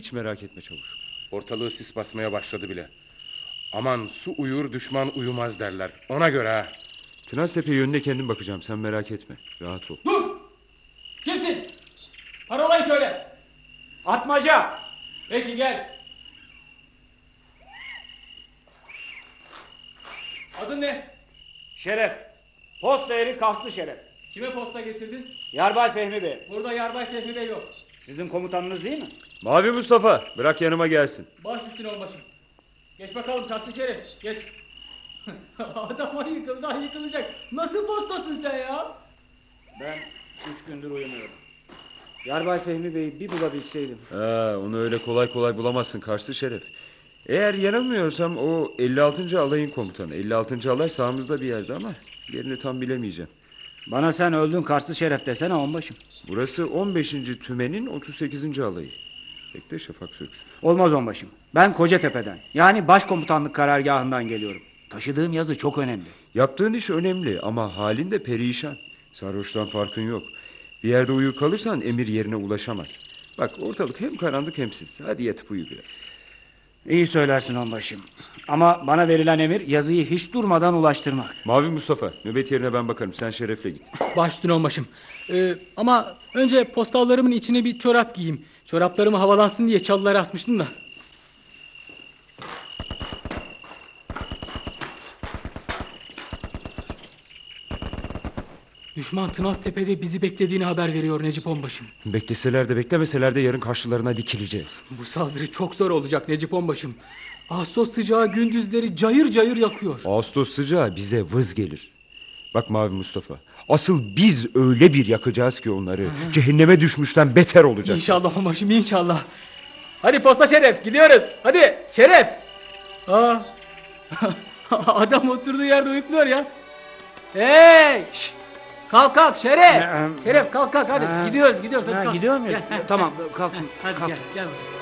Hiç merak etme çavuş. Ortalığı sis basmaya başladı bile. Aman su uyur düşman uyumaz derler. Ona göre ha. Tınaztepe yönüne kendim bakacağım, sen merak etme. Rahat ol. Dur! Kimsin? Parolayı söyle. Atmaca. Peki gel. Adın ne? Şeref. Posta eri Kaslı Şeref. Kime posta getirdin? Yarbay Fehmi Bey. Burada Yarbay Fehmi Bey yok. Sizin komutanınız değil mi? Mavi Mustafa, bırak yanıma gelsin. Baş üstüne onbaşım. Geç bakalım Kaslı Şerif. Geç. Adam yıkılacak. Nasıl postasın sen ya? Ben 3 gündür uyumuyorum. Yarbay Fehmi Bey'i bir bulabilseydim. Onu öyle kolay kolay bulamazsın Karslı Şeref. Eğer yanılmıyorsam o 56. alayın komutanı. 56. alay sağımızda bir yerde ama yerini tam bilemeyeceğim. Bana sen öldün Kaslı Şeref desene onbaşım. Burası 15. tümenin 38. alayı. Bekle şafak söksün. Olmaz onbaşım. Ben Kocatepe'den, yani başkomutanlık karargahından geliyorum. Taşıdığım yazı çok önemli. Yaptığın iş önemli ama halin de perişan. Sarhoştan farkın yok. Bir yerde uyur kalırsan emir yerine ulaşamaz. Bak ortalık hem karanlık hem sis. Hadi yatıp uyu biraz. İyi söylersin onbaşım. Ama bana verilen emir yazıyı hiç durmadan ulaştırmak. Mavi Mustafa, nöbet yerine ben bakarım. Sen Şeref'le git. Baş üstüne onbaşım. Ama önce postallarımın içine bir çorap giyeyim. Çoraplarımı havalansın diye çalılara asmıştım da. Düşman Tınaztepe'de bizi beklediğini haber veriyor Necip onbaşım. Bekleseler de beklemeseler de yarın karşılarına dikileceğiz. Bu saldırı çok zor olacak Necip onbaşım. Ağustos sıcağı gündüzleri cayır cayır yakıyor. Ağustos sıcağı bize vız gelir. Bak Mavi Mustafa, asıl biz öyle bir yakacağız ki onları cehenneme düşmüşten beter olacak. İnşallah onbaşım, inşallah. Hadi posta Şeref, gidiyoruz. Hadi Şeref. Adam oturduğu yerde uyukluyor ya. Hey! Şş! Kalk Şeref. Şeref kalk hadi. Gidiyoruz hadi. Kalk. Gidiyor muyuz? Gel. Tamam kalktım. Hadi kalktım. gel bakalım.